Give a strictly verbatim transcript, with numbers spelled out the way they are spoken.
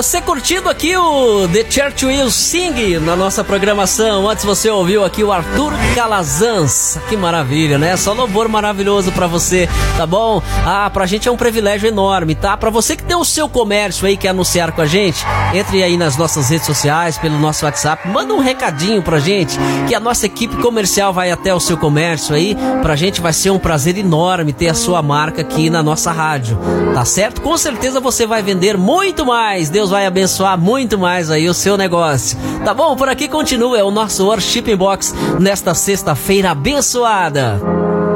Você curtindo aqui o The Church Will Sing na nossa programação. Antes você ouviu aqui o Arthur Calazans. Que maravilha, né? Só louvor maravilhoso pra você, tá bom? Ah, pra gente é um privilégio enorme, tá? Pra você que tem o seu comércio aí, quer anunciar com a gente, entre aí nas nossas redes sociais, pelo nosso WhatsApp, manda um recadinho pra gente, que a nossa equipe comercial vai até o seu comércio aí. Pra gente vai ser um prazer enorme ter a sua marca aqui na nossa rádio, tá certo? Com certeza você vai vender muito mais. Deus vai abençoar muito mais aí o seu negócio, tá bom? Por aqui continua o nosso Worship Box nesta sexta-feira abençoada.